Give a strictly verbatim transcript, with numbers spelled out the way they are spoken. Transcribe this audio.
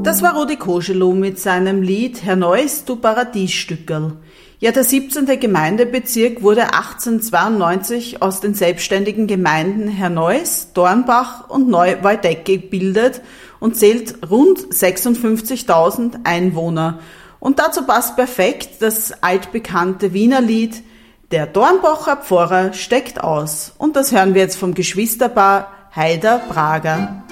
Das war Rudi Koschelow mit seinem Lied Herr Neuss, du Paradiesstückerl. Ja, der siebzehnte Gemeindebezirk wurde achtzehnhundertzweiundneunzig aus den selbstständigen Gemeinden Herr Neuss, Dornbach und Neu-Waldeck gebildet und zählt rund sechsundfünfzigtausend Einwohner. Und dazu passt perfekt das altbekannte Wiener Lied Der Dornbacher Pfarrer steckt aus. Und das hören wir jetzt vom Geschwisterpaar Haider Prager.